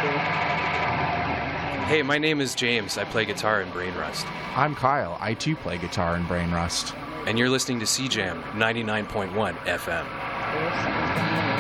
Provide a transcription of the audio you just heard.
Hey, my name is James. I play guitar in Brain Rust. I'm Kyle. I too play guitar in Brain Rust. And you're listening to CJAM 99.1 FM.